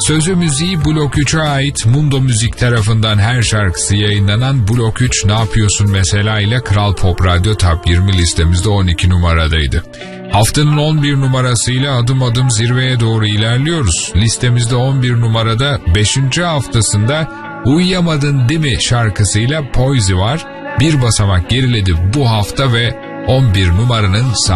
Sözü müziği Blok 3'e ait Mundo Müzik tarafından her şarkısı yayınlanan Blok 3 Ne Yapıyorsun Mesela ile Kral Pop Radyo Top 20 listemizde 12 numaradaydı. Haftanın 11 numarasıyla adım adım zirveye doğru ilerliyoruz. Listemizde 11 numarada 5. haftasında Uyuyamadın Değil Mi şarkısıyla Poise var. Bir basamak geriledi bu hafta ve 11 numaranın